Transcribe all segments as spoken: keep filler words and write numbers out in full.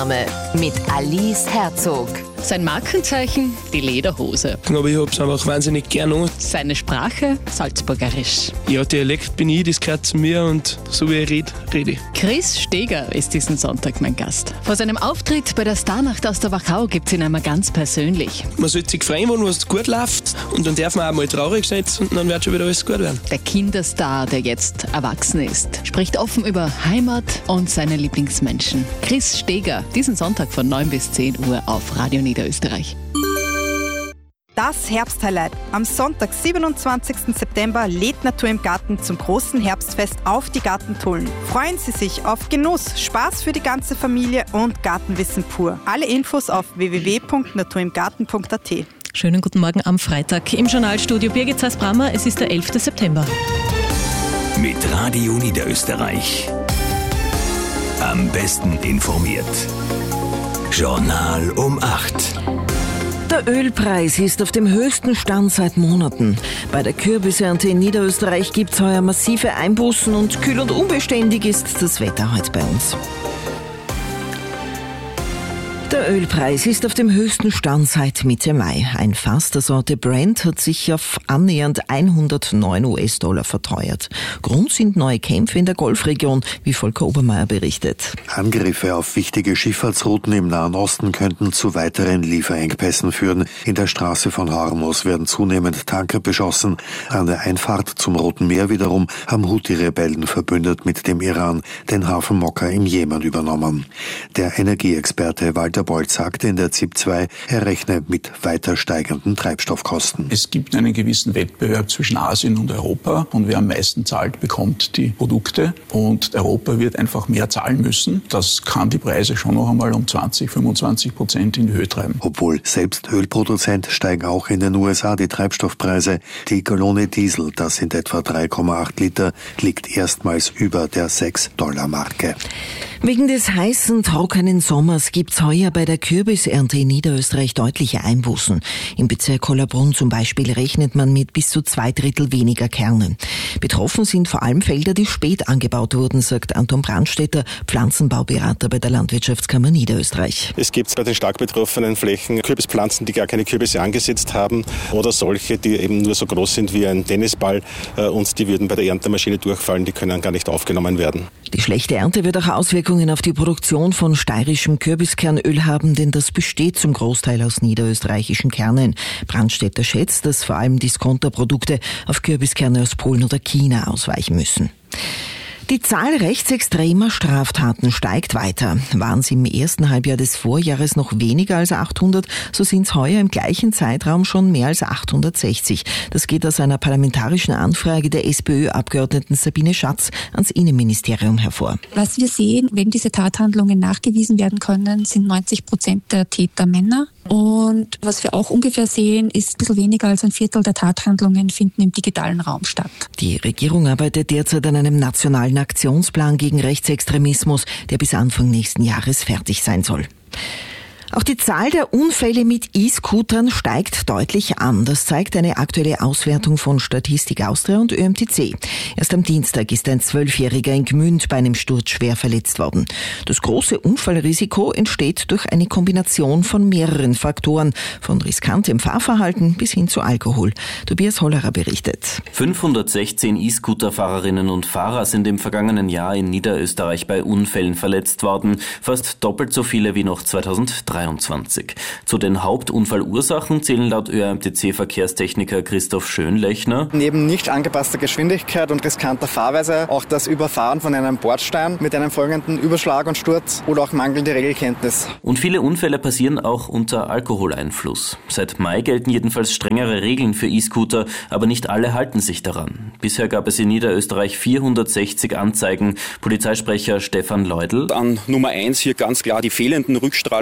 mit Alice Herzog. Sein Markenzeichen, die Lederhose. Aber ich hab's einfach wahnsinnig gern an. Seine Sprache, salzburgerisch. Ja, Dialekt bin ich, das gehört zu mir und so wie ich rede, rede ich. Chris Steger ist diesen Sonntag mein Gast. Vor seinem Auftritt bei der Starnacht aus der Wachau gibt's ihn einmal ganz persönlich. Man sollte sich freuen, wenn was gut läuft und dann darf man auch mal traurig sein und dann wird schon wieder alles gut werden. Der Kinderstar, der jetzt erwachsen ist, spricht offen über Heimat und seine Lieblingsmenschen. Chris Steger, diesen Sonntag von neun bis zehn Uhr auf Radio Niederösterreich. Das Herbsthighlight. Am Sonntag, siebenundzwanzigsten September, lädt Natur im Garten zum großen Herbstfest auf die Gartentullen. Freuen Sie sich auf Genuss, Spaß für die ganze Familie und Gartenwissen pur. Alle Infos auf w w w punkt naturimgarten punkt a t. Schönen guten Morgen am Freitag. Im Journalstudio Birgit Sass-Brammer. Es ist der elfte September. Mit Radio Niederösterreich. Am besten informiert. Journal um acht. Der Ölpreis ist auf dem höchsten Stand seit Monaten. Bei der Kürbisernte in Niederösterreich gibt es heuer massive Einbußen und kühl und unbeständig ist das Wetter heute bei uns. Der Ölpreis ist auf dem höchsten Stand seit Mitte Mai. Ein Fass der Sorte Brent hat sich auf annähernd hundertneun US-Dollar verteuert. Grund sind neue Kämpfe in der Golfregion, wie Volker Obermeier berichtet. Angriffe auf wichtige Schifffahrtsrouten im Nahen Osten könnten zu weiteren Lieferengpässen führen. In der Straße von Hormuz werden zunehmend Tanker beschossen. An der Einfahrt zum Roten Meer wiederum haben Houthi-Rebellen verbündet mit dem Iran den Hafen Mokka im Jemen übernommen. Der Energieexperte Walter Bolt sagte in der Z I P zwei, er rechne mit weiter steigenden Treibstoffkosten. Es gibt einen gewissen Wettbewerb zwischen Asien und Europa und wer am meisten zahlt, bekommt die Produkte und Europa wird einfach mehr zahlen müssen. Das kann die Preise schon noch einmal um zwanzig, fünfundzwanzig Prozent in die Höhe treiben. Obwohl selbst Ölproduzent steigen auch in den U S A die Treibstoffpreise. Die Gallone Diesel, das sind etwa drei Komma acht Liter, liegt erstmals über der sechs Dollar Marke. Wegen des heißen, trockenen Sommers gibt's heuer bei der Kürbisernte in Niederösterreich deutliche Einbußen. Im Bezirk Hollabrunn zum Beispiel rechnet man mit bis zu zwei Drittel weniger Kernen. Betroffen sind vor allem Felder, die spät angebaut wurden, sagt Anton Brandstätter, Pflanzenbauberater bei der Landwirtschaftskammer Niederösterreich. Es gibt bei den stark betroffenen Flächen Kürbispflanzen, die gar keine Kürbisse angesetzt haben oder solche, die eben nur so groß sind wie ein Tennisball und die würden bei der Erntemaschine durchfallen, die können gar nicht aufgenommen werden. Die schlechte Ernte wird auch Auswirkungen auf die Produktion von steirischem Kürbiskernöl haben, denn das besteht zum Großteil aus niederösterreichischen Kernen. Brandstätter schätzt, dass vor allem Discounterprodukte auf Kürbiskerne aus Polen oder China ausweichen müssen. Die Zahl rechtsextremer Straftaten steigt weiter. Waren es im ersten Halbjahr des Vorjahres noch weniger als achthundert, so sind es heuer im gleichen Zeitraum schon mehr als achthundertsechzig. Das geht aus einer parlamentarischen Anfrage der SPÖ-Abgeordneten Sabine Schatz ans Innenministerium hervor. Was wir sehen, wenn diese Tathandlungen nachgewiesen werden können, sind neunzig Prozent der Täter Männer. Und was wir auch ungefähr sehen, ist ein bisschen weniger als ein Viertel der Tathandlungen finden im digitalen Raum statt. Die Regierung arbeitet derzeit an einem nationalen Aktionsplan gegen Rechtsextremismus, der bis Anfang nächsten Jahres fertig sein soll. Auch die Zahl der Unfälle mit E-Scootern steigt deutlich an. Das zeigt eine aktuelle Auswertung von Statistik Austria und Ö M T C. Erst am Dienstag ist ein Zwölfjähriger in Gmünd bei einem Sturz schwer verletzt worden. Das große Unfallrisiko entsteht durch eine Kombination von mehreren Faktoren, von riskantem Fahrverhalten bis hin zu Alkohol. Tobias Hollerer berichtet. fünfhundertsechzehn E-Scooter-Fahrerinnen und Fahrer sind im vergangenen Jahr in Niederösterreich bei Unfällen verletzt worden. Fast doppelt so viele wie noch zweitausenddreiundzwanzig. Zu den Hauptunfallursachen zählen laut Ö M T C-Verkehrstechniker Christoph Schönlechner. Neben nicht angepasster Geschwindigkeit und riskanter Fahrweise auch das Überfahren von einem Bordstein mit einem folgenden Überschlag und Sturz oder auch mangelnde Regelkenntnis. Und viele Unfälle passieren auch unter Alkoholeinfluss. Seit Mai gelten jedenfalls strengere Regeln für E-Scooter, aber nicht alle halten sich daran. Bisher gab es in Niederösterreich vierhundertsechzig Anzeigen. Polizeisprecher Stefan Leudl. An Nummer eins hier ganz klar die fehlenden Rückstrahler mit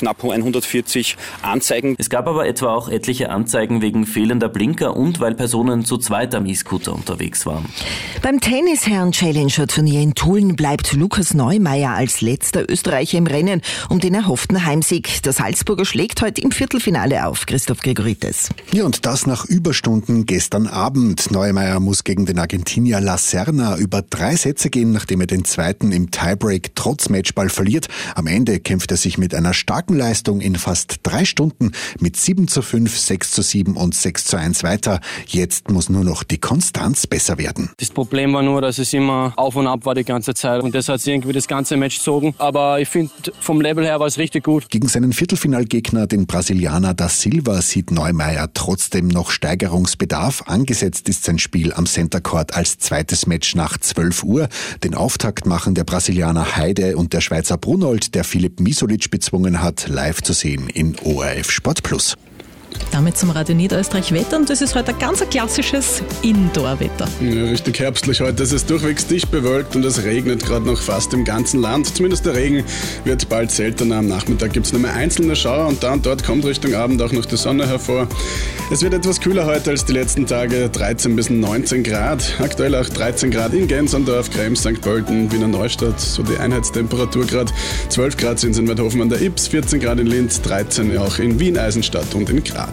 knapp hundertvierzig Anzeigen. Es gab aber etwa auch etliche Anzeigen wegen fehlender Blinker und weil Personen zu zweit am E-Scooter unterwegs waren. Beim Tennisherren-Challenger-Turnier in Tulln bleibt Lukas Neumeier als letzter Österreicher im Rennen um den erhofften Heimsieg. Der Salzburger schlägt heute im Viertelfinale auf. Christoph Gregoritis. Ja, und das nach Überstunden gestern Abend. Neumeier muss gegen den Argentinier La Serna über drei Sätze gehen, nachdem er den zweiten im Tiebreak trotz Matchball verliert. Am Ende kämpft er sich mit einer starken Leistung in fast drei Stunden mit sieben zu fünf, sechs zu sieben und sechs zu eins weiter. Jetzt muss nur noch die Konstanz besser werden. Das Problem war nur, dass es immer auf und ab war die ganze Zeit und das hat irgendwie das ganze Match gezogen. Aber ich finde, vom Level her war es richtig gut. Gegen seinen Viertelfinalgegner, den Brasilianer Da Silva, sieht Neumeier trotzdem noch Steigerungsbedarf. Angesetzt ist sein Spiel am Center Court als zweites Match nach zwölf Uhr. Den Auftakt machen der Brasilianer Heide und der Schweizer Brunold, der Filip Misolic bezwungen hat, live zu sehen in O R F Sport Plus. Damit zum Radio Niederösterreich Wetter und das ist heute ein ganz klassisches Indoor-Wetter. Ja, richtig herbstlich heute. Es ist durchwegs dicht bewölkt und es regnet gerade noch fast im ganzen Land. Zumindest der Regen wird bald seltener. Am Nachmittag gibt es nur mehr einzelne Schauer und da und dort kommt Richtung Abend auch noch die Sonne hervor. Es wird etwas kühler heute als die letzten Tage, dreizehn bis neunzehn Grad. Aktuell auch dreizehn Grad in Gensandorf, Krems, Sankt Pölten, Wiener Neustadt, so die Einheitstemperatur gerade. zwölf Grad sind es in Weidhofen an der Ips, vierzehn Grad in Linz, dreizehn auch in Wien, Eisenstadt und in Graz.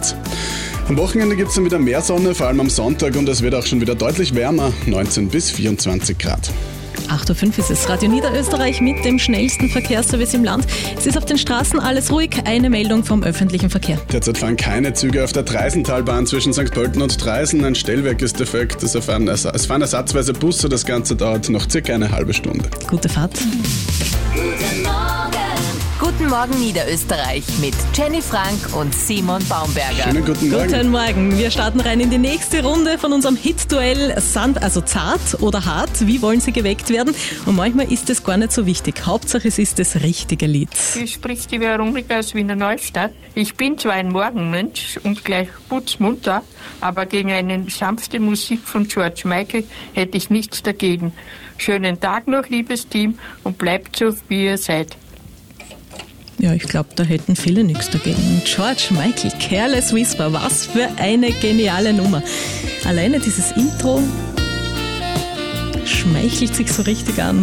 Am Wochenende gibt es dann wieder mehr Sonne, vor allem am Sonntag und es wird auch schon wieder deutlich wärmer, neunzehn bis vierundzwanzig Grad. acht Uhr fünf ist es Radio Niederösterreich mit dem schnellsten Verkehrsservice im Land. Es ist auf den Straßen alles ruhig, eine Meldung vom öffentlichen Verkehr. Derzeit fahren keine Züge auf der Treisentalbahn zwischen Sankt Pölten und Treisen. Ein Stellwerk ist defekt, es fahren, es fahren ersatzweise Busse, das Ganze dauert noch circa eine halbe Stunde. Gute Fahrt. Guten Morgen. Guten Morgen Niederösterreich mit Jenny Frank und Simon Baumberger. Schönen guten Morgen. Guten Morgen. Wir starten rein in die nächste Runde von unserem Hit-Duell Sand, also zart oder hart. Wie wollen Sie geweckt werden? Und manchmal ist es gar nicht so wichtig. Hauptsache es ist das richtige Lied. Hier spricht die Veronika aus Wiener Neustadt. Ich bin zwar ein Morgenmensch und gleich putzmunter, aber gegen eine sanfte Musik von George Michael hätte ich nichts dagegen. Schönen Tag noch, liebes Team, und bleibt so, wie ihr seid. Ja, ich glaube, da hätten viele nichts dagegen. George Michael, Careless Whisper, was für eine geniale Nummer. Alleine dieses Intro schmeichelt sich so richtig an.